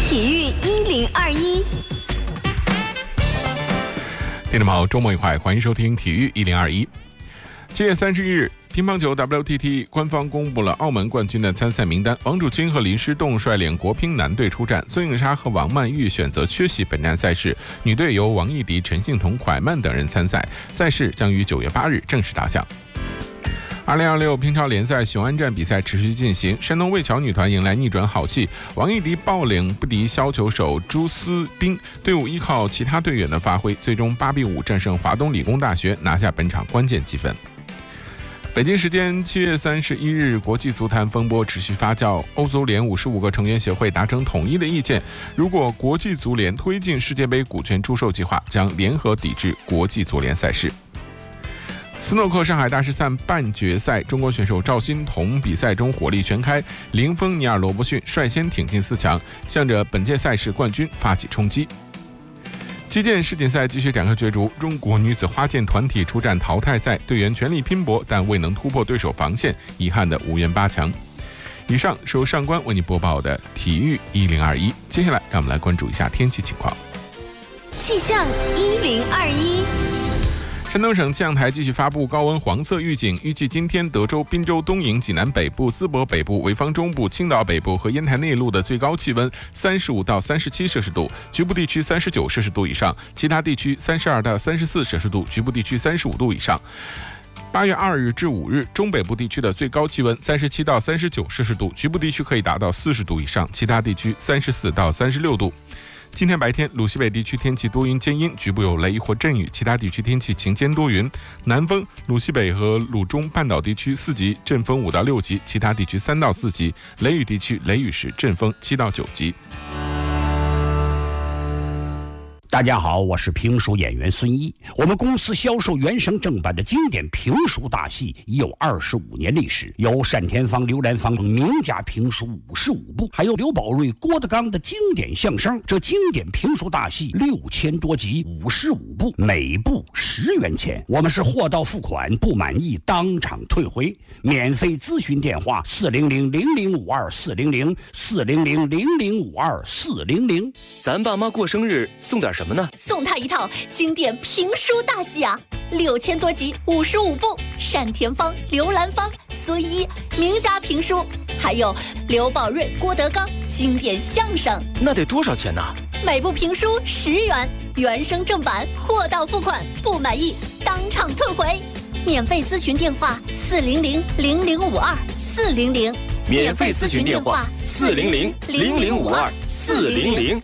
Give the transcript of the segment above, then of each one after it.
体育1021， 听众朋友，周末愉快，欢迎收听体育1021。7月31日，乒乓球 WTT 官方公布了澳门冠军的参赛名单，王楚钦和林诗栋率领国乒男队出战，孙颖莎和王曼玉选择缺席本站赛事，女队由王艺迪、陈幸同、蒯曼等人参赛，赛事将于9月8日正式打响。2026乒超联赛雄安站比赛持续进行，山东魏桥女团迎来逆转好戏，王艺迪爆领不敌削球手朱思彬，队伍依靠其他队员的发挥，最终8比5战胜华东理工大学，拿下本场关键积分。北京时间7月31日，国际足坛风波持续发酵，欧足联55个成员协会达成统一的意见，如果国际足联推进世界杯股权出售计划，将联合抵制国际足联赛事。斯诺克上海大师赛半决赛，中国选手赵心童比赛中火力全开，零封尼尔罗伯逊率先挺进4强，向着本届赛事冠军发起冲击。击剑世锦赛继续展开角逐，中国女子花剑团体出战淘汰赛，队员全力拼搏，但未能突破对手防线，遗憾的无缘8强。以上是由上官为你播报的体育1021，接下来让我们来关注一下天气情况。 气象1021。 山东省气象台继续发布高温黄色预警，预计今天德州、滨州东营、济南北部、淄博北部、潍坊中部、青岛北部和烟台内陆的最高气温35到37摄氏度，局部地区39摄氏度以上，其他地区32到34摄氏度，局部地区35度以上。8月2日至5日，中北部地区的最高气温37到39摄氏度，局部地区可以达到40度以上，其他地区34到36度。今天白天，鲁西北地区天气多云间阴，局部有雷或阵雨，其他地区天气晴间多云。南风，鲁西北和鲁中半岛地区4级，阵风5到6级，其他地区3到4级。雷雨地区雷雨时阵风7到9级。 大家好，我是评书演员孙一。我们公司销售原声正版的经典评书大戏已有25年历史，有单田芳、刘兰芳名家评书55部，还有刘宝瑞、郭德纲的经典相声。这经典评书大戏6000多集，55部，每部10元钱。我们是货到付款，不满意当场退回。免费咨询电话400-0052-400，400-0052-400。 咱爸妈过生日送点什么呢？ 送他一套经典评书大戏啊，6000多集，55部，单田芳、刘兰芳、孙一名家评书，还有刘宝瑞、郭德纲经典相声。 那得多少钱呢？ 每部评书10元，原声正版，货到付款，不满意当场退回。免费咨询电话400-0052-400， 免费咨询电话400-0052-400。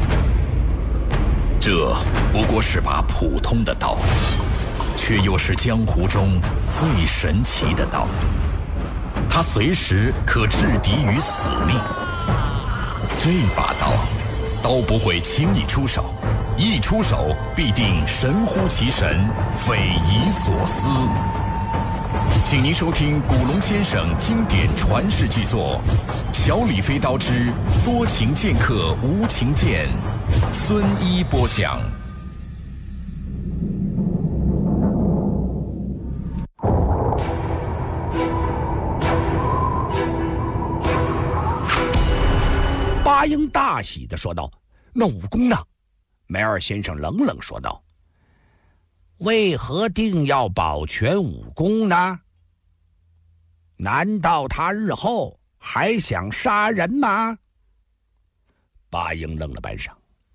这不过是把普通的刀，却又是江湖中最神奇的刀。它随时可置敌于死地。这把刀不会轻易出手，一出手必定神乎其神，匪夷所思。请您收听古龙先生经典传世巨作《小李飞刀之多情剑客无情剑》，孙一播讲。 巴英大喜地说道：“那武功呢？”梅尔先生冷冷说道：“为何定要保全武功呢？难道他日后还想杀人吗？”巴英愣了半晌：“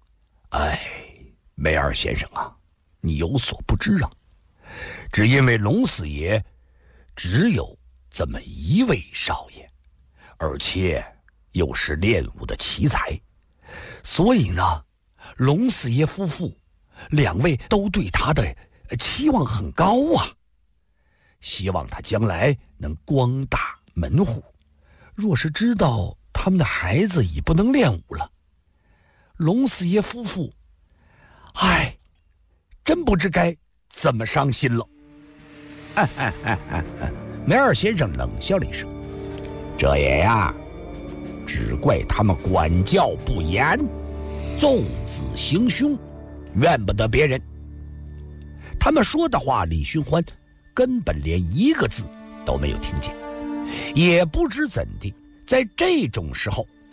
梅尔先生啊，你有所不知啊，只因为龙四爷只有这么一位少爷，而且又是练武的奇才，所以呢，龙四爷夫妇2位都对他的期望很高啊，希望他将来能光大门户。若是知道他们的孩子已不能练武了，龙四爷夫妇真不知该怎么伤心了。梅尔先生冷笑了一声：“这也呀，只怪他们管教不严，纵子行凶，怨不得别人。”他们说的话，李寻欢根本连一个字都没有听见，也不知怎地，在这种时候，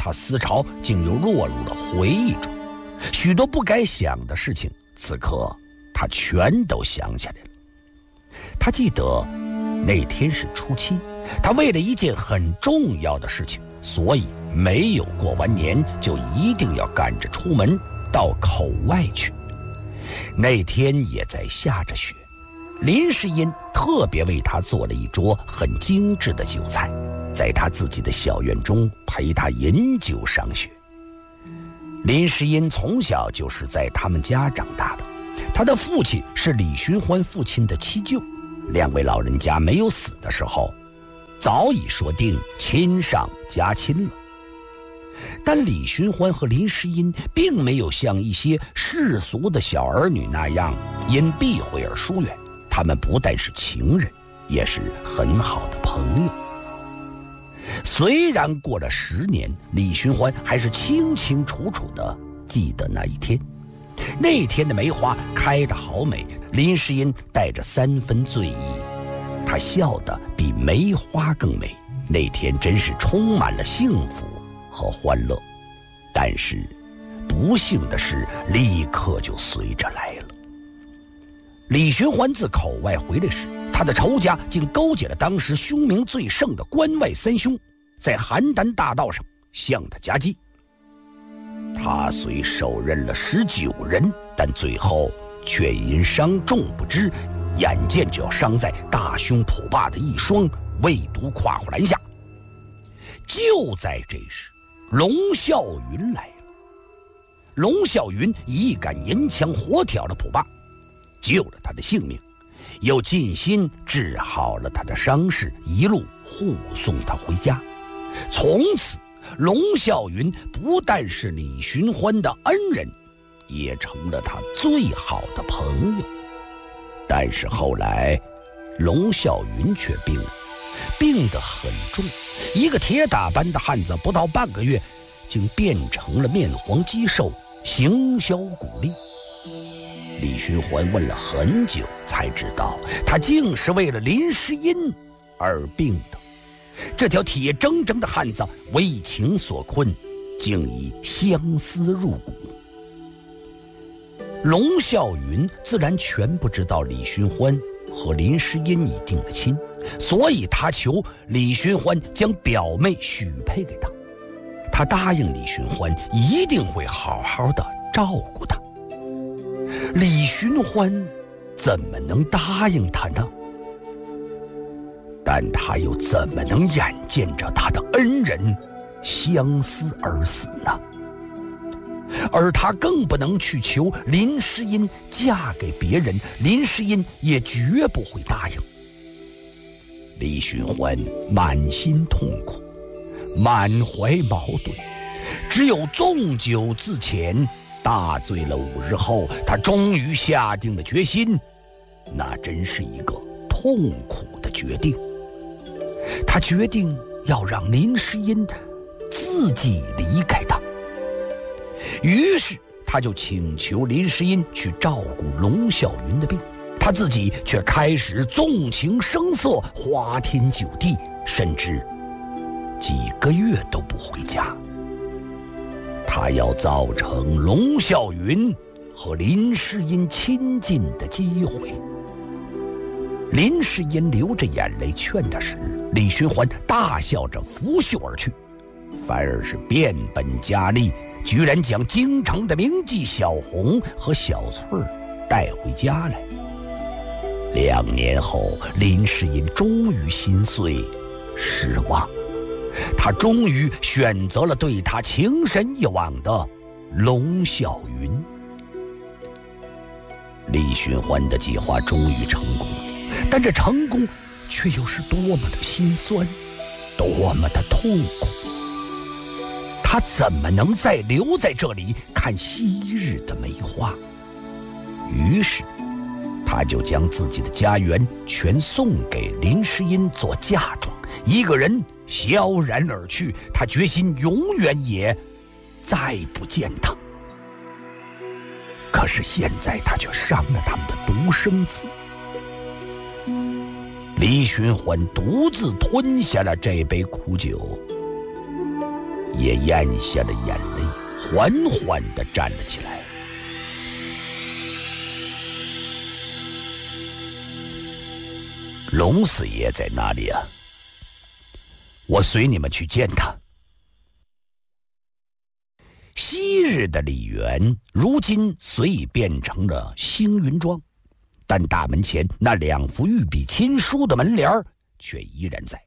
他思潮竟又落入了回忆中，许多不该想的事情，此刻他全都想起来了。他记得那天是初七，他为了一件很重要的事情，所以没有过完年就一定要赶着出门到口外去。那天也在下着雪，林世英特别为他做了一桌很精致的酒菜，在他自己的小院中陪他饮酒赏雪。林世英从小就是在他们家长大的，他的父亲是李寻欢父亲的七舅，两位老人家没有死的时候，早已说定亲上加亲了。但李寻欢和林诗音并没有像一些世俗的小儿女那样因避讳而疏远，他们不但是情人，也是很好的朋友。虽然过了10年，李寻欢还是清清楚楚地记得那一天。那天的梅花开得好美，林诗音带着3分醉意，她笑得比梅花更美。那天真是充满了幸福和欢乐，但是不幸的事立刻就随着来了。李寻欢自口外回来时，他的仇家竟勾结了当时凶名最盛的关外3兄，在邯郸大道上向他夹击。他虽手刃了19人，但最后却因伤重不治，眼见就要伤在大凶普霸的一双魏毒跨虎栏下。就在这时，龙啸云来了。龙啸云一杆银枪活挑了普霸，救了他的性命，又尽心治好了他的伤势，一路护送他回家。从此龙啸云不但是李寻欢的恩人，也成了他最好的朋友。但是后来龙啸云却病了，病得很重，一个铁打般的汉子，不到半个月竟变成了面黄肌瘦，形销骨立。李寻欢问了很久，才知道他竟是为了林诗音而病的。这条铁铮铮的汉子为情所困，竟已相思入骨。龙啸云自然全不知道李寻欢和林诗音已定了亲，所以他求李寻欢将表妹许配给他。他答应李寻欢一定会好好的照顾他。李寻欢怎么能答应他呢？但他又怎么能眼见着他的恩人相思而死呢？而他更不能去求林诗音嫁给别人，林诗音也绝不会答应。李寻欢满心痛苦，满怀矛盾，只有纵酒自遣。大醉了5日后，他终于下定了决心，那真是一个痛苦的决定。他决定要让林诗音自己离开他，于是他就请求林诗音去照顾龙啸云的病，他自己却开始纵情声色，花天酒地，甚至几个月都不回家。他要造成龙啸云和林诗音亲近的机会。林诗音流着眼泪劝他时，李寻欢大笑着拂袖而去，反而是变本加厉，居然将京城的名妓小红和小翠带回家来。2年后，林诗音终于心碎失望，他终于选择了对他情深一往的龙啸云。李寻欢的计划终于成功了，但这成功却又是多么的心酸，多么的痛苦。他怎么能再留在这里看昔日的梅花？于是他就将自己的家园全送给林诗音做嫁妆，一个人萧然而去。他决心永远也再不见他。可是现在他却伤了他们的独生子。李寻欢独自吞下了这杯苦酒， 也咽下了眼泪，缓缓地站了起来。龙四爷在哪里啊？我随你们去见他。昔日的李园，如今虽已变成了星云庄，但大门前那2幅御笔亲书的门帘却依然在。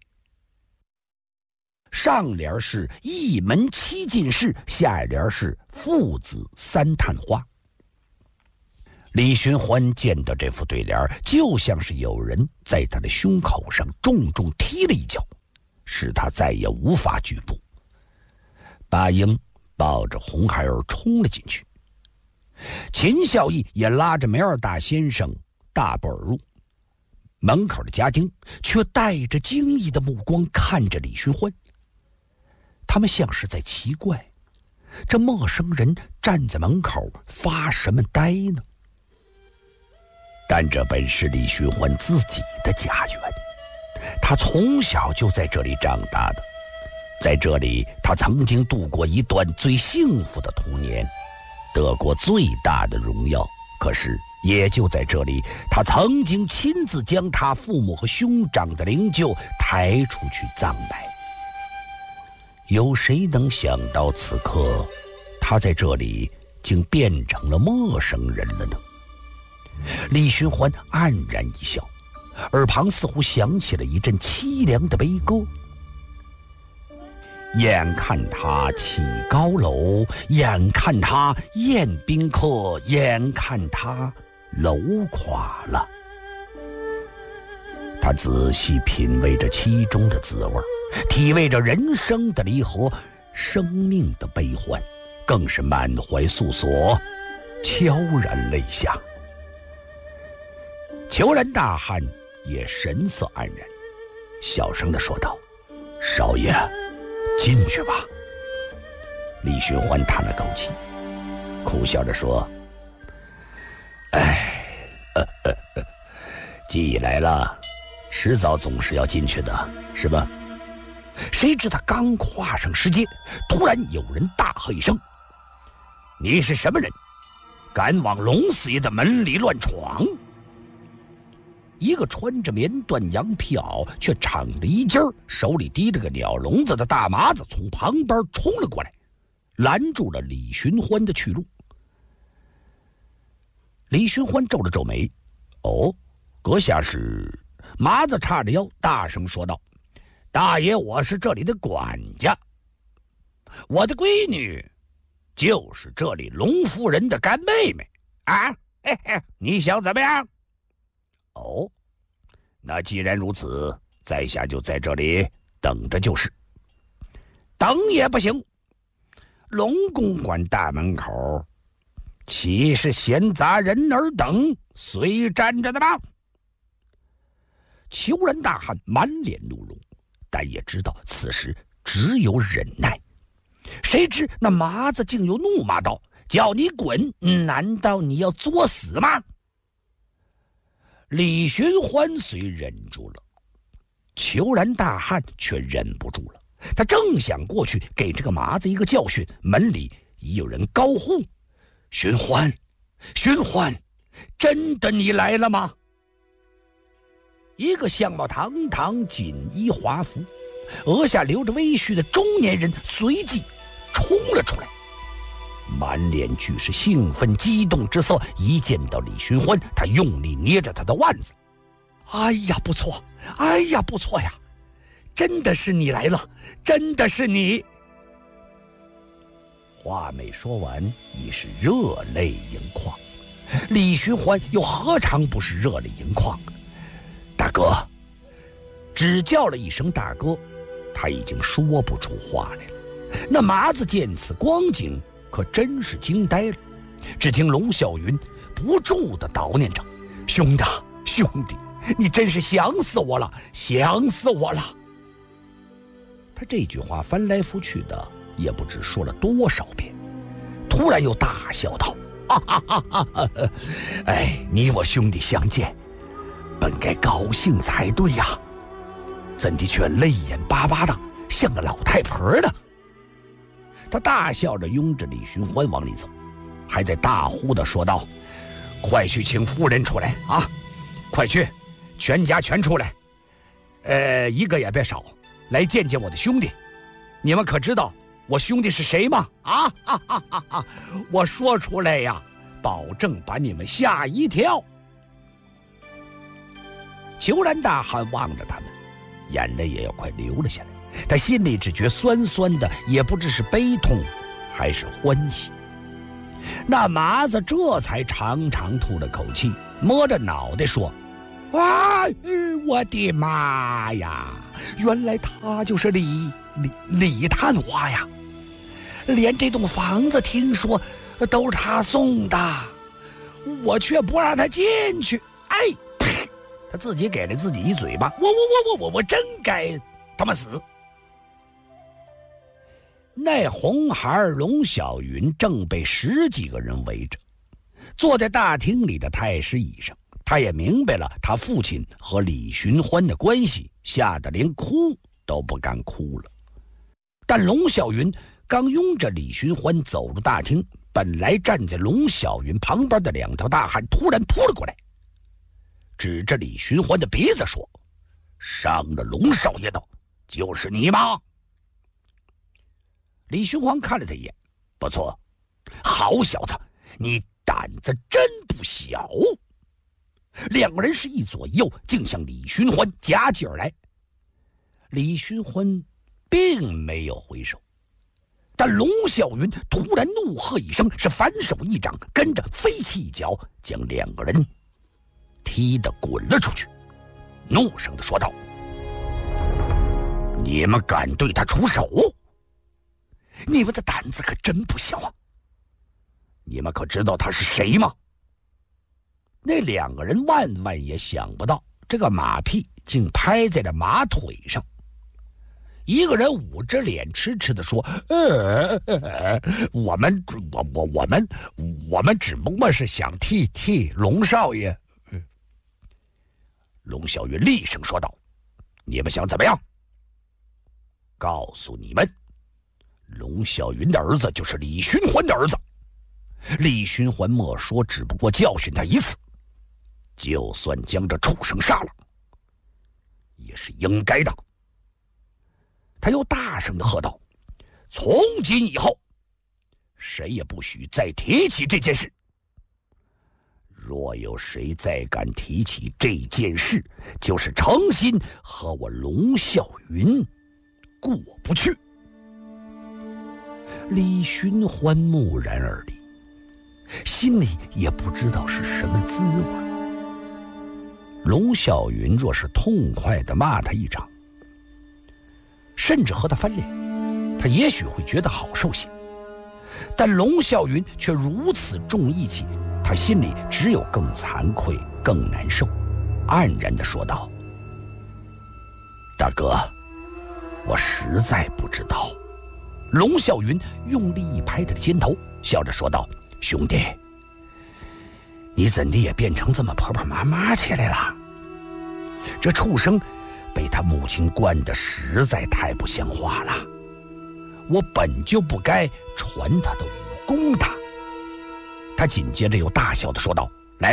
上联是一门7进士，下联是父子3探花。李寻欢见到这副对联，就像是有人在他的胸口上重重踢了一脚，使他再也无法举步。八英抱着红孩儿冲了进去，秦孝义也拉着梅二大先生大步而入。门口的家丁却带着惊异的目光看着李寻欢，他们像是在奇怪，这陌生人站在门口发什么呆呢？但这本是李寻欢自己的家园，他从小就在这里长大的，在这里他曾经度过一段最幸福的童年，得过最大的荣耀。可是也就在这里，他曾经亲自将他父母和兄长的灵柩抬出去葬埋。有谁能想到此刻他在这里竟变成了陌生人了呢？李寻欢黯然一笑，耳旁似乎响起了一阵凄凉的悲歌。眼看他起高楼，眼看他宴宾客，眼看他楼垮了。他仔细品味着其中的滋味，体味着人生的离合，生命的悲欢，更是满怀诉索，悄然泪下。虬髯大汉也神色黯然，小声地说道：“少爷，进去吧。”李寻欢叹了口气，苦笑着说：“既已来了，迟早总是要进去的，是吧？”谁知他刚跨上石阶，突然有人大喝一声：“你是什么人？敢往龙四爷的门里乱闯！”一个穿着棉缎羊皮袄却敞着衣襟，手里提着个鸟笼子的大麻子从旁边冲了过来，拦住了李寻欢的去路。李寻欢皱了皱眉：“哦，阁下是？”麻子叉着腰大声说道：“大爷，我是这里的管家，我的闺女就是这里龙夫人的干妹妹啊！你想怎么样？”“哦，那既然如此，在下就在这里等着就是。”“等也不行，龙公馆大门口岂是闲杂人儿等随站着的吗？”虬髯大汉满脸怒容，但也知道此时只有忍耐。谁知那麻子竟又怒骂道：“叫你滚，难道你要作死吗？”李寻欢虽忍住了，虬髯大汉却忍不住了。他正想过去给这个麻子一个教训，门里已有人高呼：“寻欢，寻欢，真的你来了吗？”一个相貌堂堂、锦衣华服、额下留着微须的中年人随即冲了出来，满脸俱是兴奋激动之色。一见到李寻欢，他用力捏着他的腕子：“哎呀，不错，哎呀，不错呀，真的是你来了，真的是你！”话没说完，已是热泪盈眶。李寻欢又何尝不是热泪盈眶？大哥，只叫了一声大哥，他已经说不出话来了。那麻子见此光景，可真是惊呆了。只听龙啸云不住地叨念着：“兄弟，兄弟，你真是想死我了，想死我了！”他这句话翻来覆去的也不知说了多少遍，突然又大笑道：“哈哈哈哈！你我兄弟相见，本该高兴才对呀，怎的却泪眼巴巴的，像个老太婆的？” 他大笑着拥着李寻欢往里走，还在大呼地说道：“快去请夫人出来啊！快去，全家全出来，一个也别少，来见见我的兄弟。你们可知道我兄弟是谁吗？啊哈哈哈哈！我说出来呀，保证把你们吓一跳。”虬髯大汉望着他们，眼泪也要快流了下来。他心里只觉酸酸的，也不知是悲痛还是欢喜。那麻子这才长长吐了口气，摸着脑袋说：“啊，我的妈呀！原来他就是李探花呀！连这栋房子听说都是他送的，我却不让他进去。哎，他自己给了自己一嘴巴，我真该他妈死！”那红孩龙小云正被10几个人围着，坐在大厅里的太师椅上。他也明白了他父亲和李寻欢的关系，吓得连哭都不敢哭了。但龙小云刚拥着李寻欢走入大厅，本来站在龙小云旁边的2条大汉突然扑了过来，指着李寻欢的鼻子说：“伤了龙少爷的就是你吗？”李寻欢看了他一眼，不错，好小子，你胆子真不小。2个人是一左一右，竟向李寻欢夹击而来。李寻欢并没有回手，但龙小云突然怒喝一声，是反手一掌，跟着飞起一脚，将2个人踢得滚了出去，怒声地说道：“你们敢对他出手？你们的胆子可真不小啊！你们可知道他是谁吗？”那2个人万万也想不到，这个马屁竟拍在了马腿上。一个人捂着脸痴痴地说：“我们只不过是想替龙少爷。”龙小云厉声说道：“你们想怎么样？告诉你们，龙小云的儿子就是李寻欢的儿子。李寻欢莫说只不过教训他一次，就算将这畜生杀了，也是应该的。”他又大声地喝道：“从今以后，谁也不许再提起这件事。若有谁再敢提起这件事，就是诚心和我龙啸云过不去。”李寻欢木然而立，心里也不知道是什么滋味。龙啸云若是痛快地骂他一场，甚至和他翻脸，他也许会觉得好受些。但龙啸云却如此重义气，他心里只有更惭愧更难受，黯然地说道：“大哥，我实在不知道。”龙啸云用力一拍他的肩头，笑着说道：“兄弟，你怎地也变成这么婆婆妈妈起来了？这畜生被他母亲惯得实在太不像话了，我本就不该传他的武功的。”他紧接着又大笑地说道：“来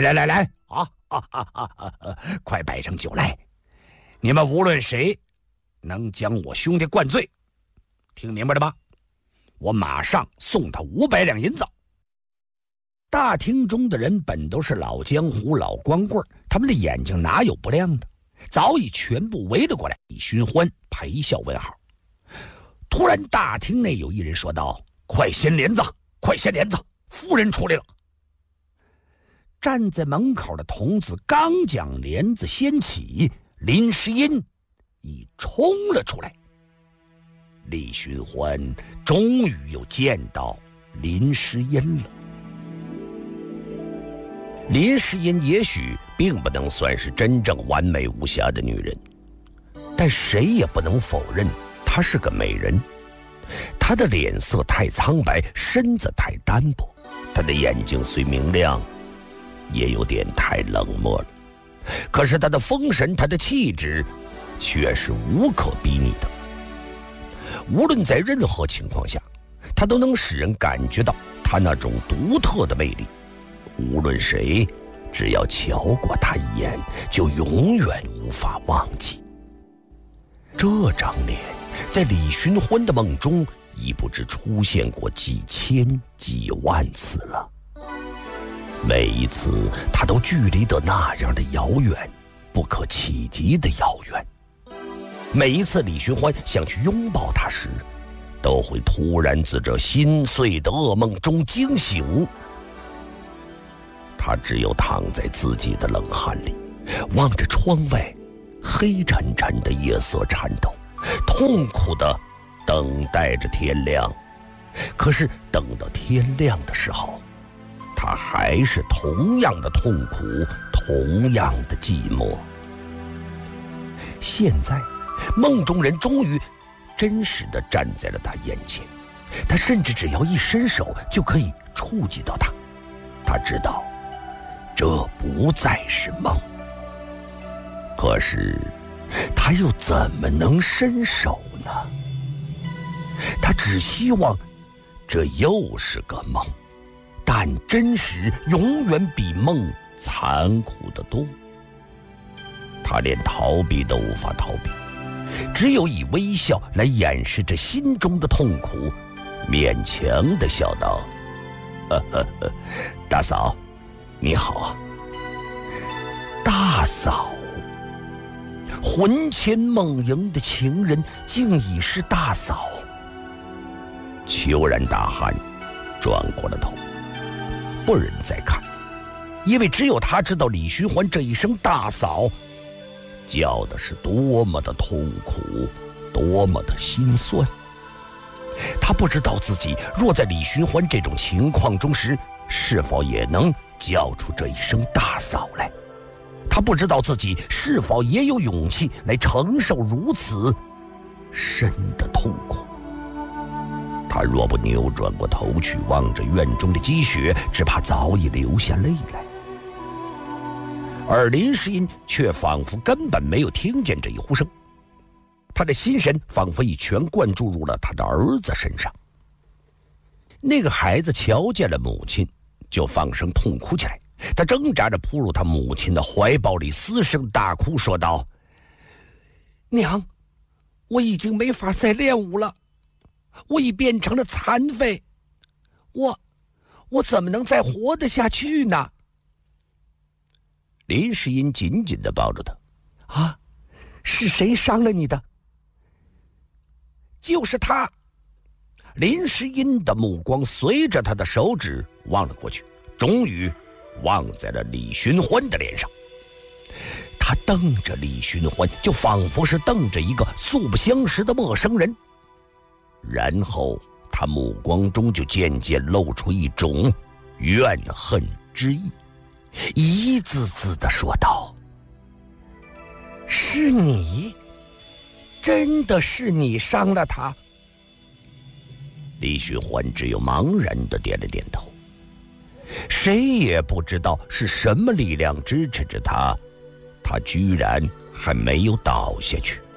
快摆上酒来！你们无论谁能将我兄弟灌醉，听明白了吗？我马上送他500两银子。”大厅中的人本都是老江湖老光棍，他们的眼睛哪有不亮的，早已全部围了过来。李寻欢陪笑问好。突然大厅内有一人说道：“快掀帘子，快掀帘子，夫人出来了。”站在门口的童子刚将帘子掀起，林诗音已冲了出来。李寻欢终于又见到林诗音了。林诗音也许并不能算是真正完美无瑕的女人，但谁也不能否认她是个美人。她的脸色太苍白，身子太单薄，她的眼睛虽明亮，也有点太冷漠了。可是她的风神，她的气质却是无可比拟的。无论在任何情况下，她他都能使人感觉到他那种独特的魅力。无论谁，只要瞧过他一眼，就永远无法忘记。这张脸在李寻欢的梦中已不知出现过几千几万次了，每一次他都距离得那样的遥远，不可企及的遥远。每一次李寻欢想去拥抱他时，都会突然自这心碎的噩梦中惊醒。他只有躺在自己的冷汗里，望着窗外黑沉沉的夜色颤抖，痛苦地等待着天亮。可是等到天亮的时候，他还是同样的痛苦，同样的寂寞。现在梦中人终于真实地站在了他眼前，他甚至只要一伸手就可以触及到他。他知道这不再是梦，可是他又怎么能伸手呢？他只希望这又是个梦，但真实永远比梦残酷得多。他连逃避都无法逃避，只有以微笑来掩饰着心中的痛苦，勉强地笑道：“大嫂，你好啊。”大嫂，魂牵梦萦的情人竟已是大嫂。邱然大汗转过了头，不忍再看，因为只有他知道李寻欢这一声大嫂叫的是多么的痛苦，多么的心酸。他不知道自己若在李寻欢这种情况中时，是否也能叫出这一声大嫂来。他不知道自己是否也有勇气来承受如此深的痛苦。他若不扭转过头去望着院中的积雪，只怕早已流下泪来。而林诗音却仿佛根本没有听见这一呼声，他的心神仿佛一拳灌注入了他的儿子身上。那个孩子瞧见了母亲，就放声痛哭起来。他挣扎着扑入他母亲的怀抱里，嘶声大哭，说道：“娘，我已经没法再练武了，我已变成了残废，我怎么能再活得下去呢？”林诗音紧紧地抱着他：“啊，是谁伤了你的？”“就是他。”林诗音的目光随着他的手指望了过去，终于望在了李寻欢的脸上。他瞪着李寻欢，就仿佛是瞪着一个素不相识的陌生人，然后他目光中就渐渐露出一种怨恨之意，一字字地说道：“是你，真的是你伤了他。”李寻欢只有茫然地点了点头。谁也不知道是什么力量支持着他，他居然还没有倒下去。